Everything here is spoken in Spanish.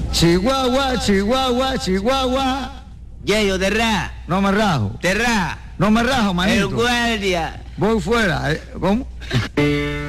Chihuahua, Chihuahua, Chihuahua. Yeyo, te raja. No me rajo. Te raja. No me rajo, manito. El guardia. Voy fuera. ¿Cómo?